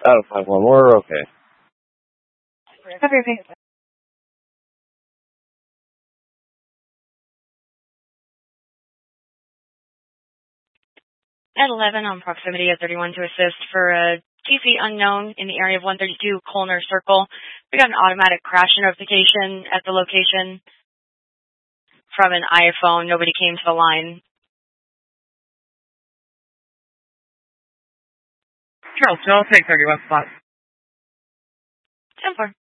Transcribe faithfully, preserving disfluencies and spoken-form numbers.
Out of five one, we're okay. Copy, okay. At eleven on proximity at thirty-one to assist for a T C unknown in the area of one thirty-two Colner Circle. We got an automatic crash notification at the location from an iPhone. Nobody came to the line. Charles, I'll take thirty-one spot. ten four.